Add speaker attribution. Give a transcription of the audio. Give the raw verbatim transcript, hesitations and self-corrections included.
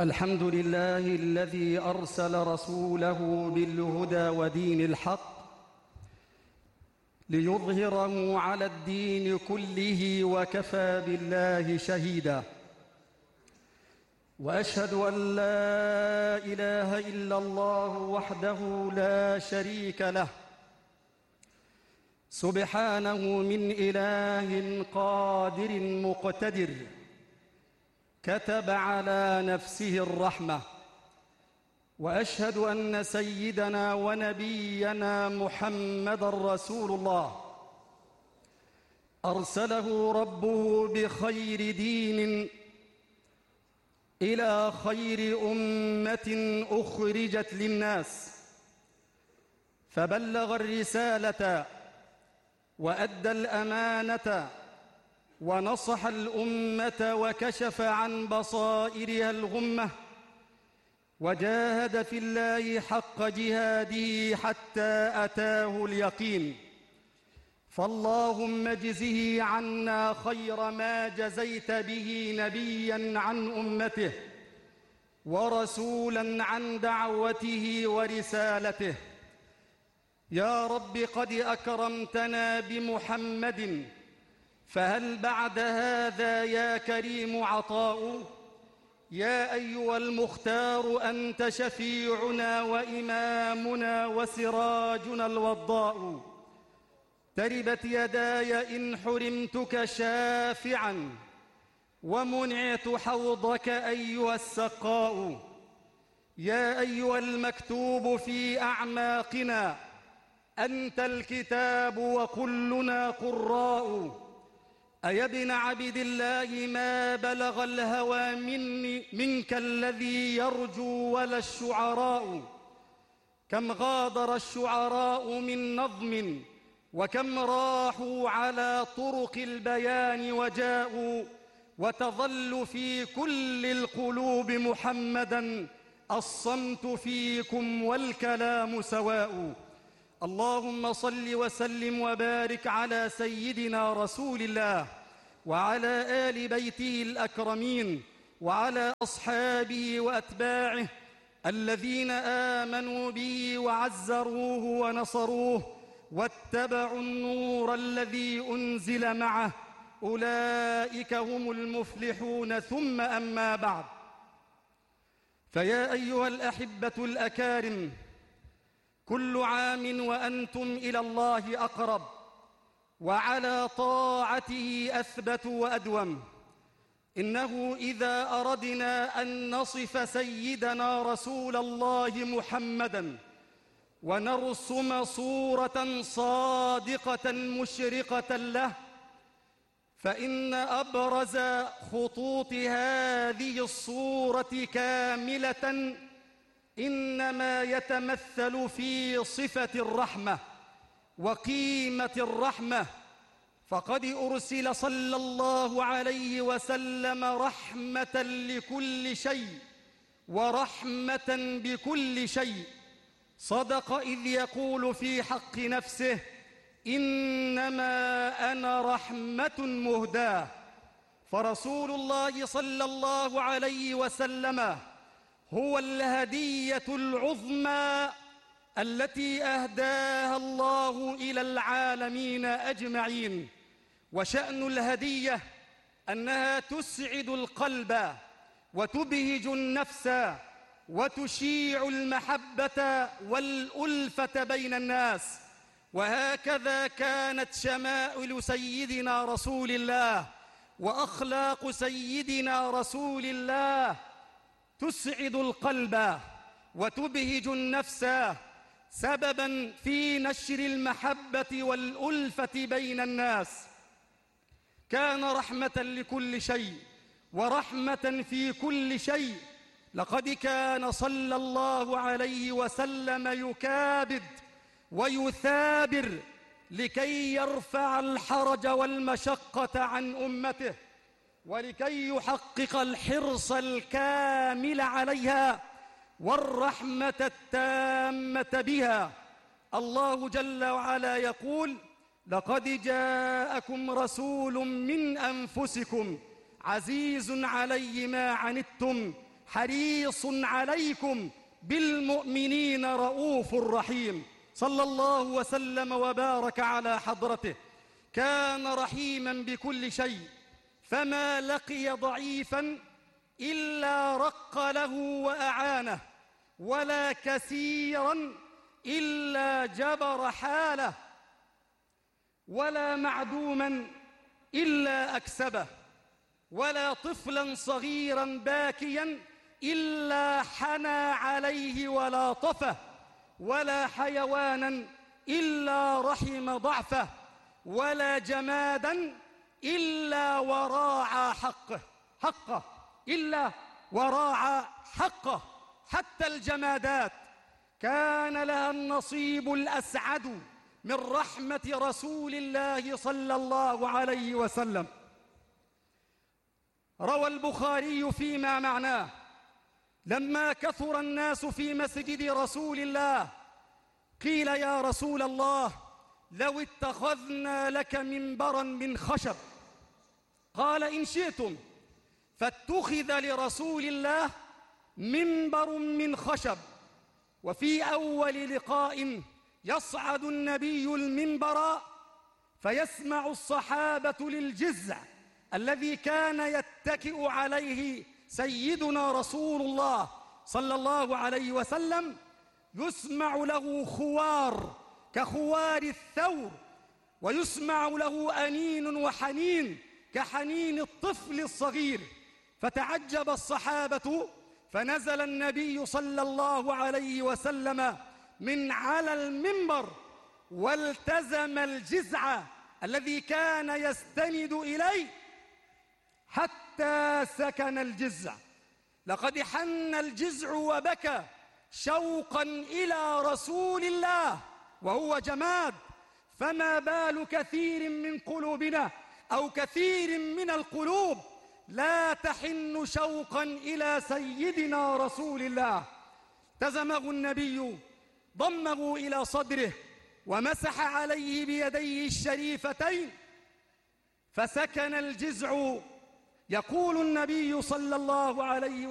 Speaker 1: الحمد لله الذي أرسل رسوله بالهدى ودين الحق ليظهره على الدين كله وكفى بالله شهيدا. وأشهد أن لا إله إلا الله وحده لا شريك له سبحانه من إله قادر مقتدر كتب على نفسه الرحمة. وأشهد أن سيدنا ونبينا محمد رسول الله أرسله ربه بخير دين إلى خير أمة أخرجت للناس، فبلغ الرسالة وأدى الأمانة ونصح الأمة وكشف عن بصائرها الغمة، وجاهد في الله حق جهاده حتى أتاه اليقين. فاللهم اجزه عنا خير ما جزيت به نبيا عن أمته ورسولا عن دعوته ورسالته. يا رب قد أكرمتنا بمحمد، فهل بعد هذا يا كريم عطاء؟ يا أيها المختار أنت شفيعنا وإمامنا وسراجنا الوضاء. تربت يداي إن حرمتك شافعا ومنعت حوضك أيها السقاء. يا أيها المكتوب في أعماقنا أنت الكتاب وكلنا قراء. أيا ابن عبد الله ما بلغ الهوى مني منك الذي يرجو ولا الشعراء. كم غادر الشعراء من نظم وكم راحوا على طرق البيان وجاءوا، وتظل في كل القلوب محمدا الصمت فيكم والكلام سواء. اللهم صل وسلم وبارك على سيدنا رسول الله وعلى آل بيته الأكرمين وعلى أصحابه وأتباعه الذين آمنوا به وعزروه ونصروه واتبعوا النور الذي أنزل معه، أولئك هم المفلحون. ثم أما بعد، فيا أيها الأحبة الأكارم، كل عام وأنتم إلى الله أقرب وعلى طاعته أثبت وأدوم. إنه إذا أردنا أن نصف سيدنا رسول الله محمدًا ونرسم صورة صادقة مشرقة له، فإن أبرز خطوط هذه الصورة كاملة إنما يتمثل في صفة الرحمة وقيمة الرحمة. فقد أرسل صلى الله عليه وسلم رحمة لكل شيء ورحمة بكل شيء. صدق إذ يقول في حق نفسه: إنما أنا رحمة مهداة. فرسول الله صلى الله عليه وسلم هو الهدية العظمى التي أهداها الله إلى العالمين أجمعين. وشأن الهدية أنها تسعد القلب وتبهج النفس وتشيع المحبة والألفة بين الناس. وهكذا كانت شمائل سيدنا رسول الله وأخلاق سيدنا رسول الله تسعد القلب وتبهج النفس، سبباً في نشر المحبة والألفة بين الناس. كان رحمة لكل شيء ورحمة في كل شيء. لقد كان صلى الله عليه وسلم يكابد ويثابر لكي يرفع الحرج والمشقة عن أمته، ولكي يحقق الحرص الكامل عليها والرحمة التامة بها. الله جل وعلا يقول: لقد جاءكم رسول من أنفسكم عزيز علي ما عنتم حريص عليكم بالمؤمنين رؤوف رحيم. صلى الله وسلم وبارك على حضرته. كان رحيما بكل شيء، فما لقي ضعيفا إلا رق له وأعانه، ولا كثيرا إلا جبر حاله، ولا معدوما إلا أكسبه، ولا طفلا صغيرا باكيا إلا حنى عليه ولاطفه، ولا حيوانا إلا رحم ضعفه، ولا جمادا إلا وراعى حقه حقه إلا وراعى حقه. حتى الجمادات كان لها النصيب الأسعد من رحمة رسول الله صلى الله عليه وسلم. روى البخاري فيما معناه: لما كثر الناس في مسجد رسول الله قيل يا رسول الله لو اتخذنا لك منبرا من خشب، قال إن شئتم، فاتخذ لرسول الله منبر من خشب. وفي أول لقاء يصعد النبي المنبر فيسمع الصحابة للجزع الذي كان يتكئ عليه سيدنا رسول الله صلى الله عليه وسلم، يسمع له خوار كخوار الثور، ويسمع له أنين وحنين كحنين الطفل الصغير. فتعجب الصحابة، فنزل النبي صلى الله عليه وسلم من على المنبر والتزم الجزع الذي كان يستند إليه حتى سكن الجزع. لقد حن الجزع وبكى شوقا إلى رسول الله وهو جماد، فما بال كثير من قلوبنا أو كثير من القلوب لا تحن شوقا إلى سيدنا رسول الله. تزمه النبي، ضمه إلى صدره، ومسح عليه بيديه الشريفتين فسكن الجزع. يقول النبي صلى الله عليه وسلم: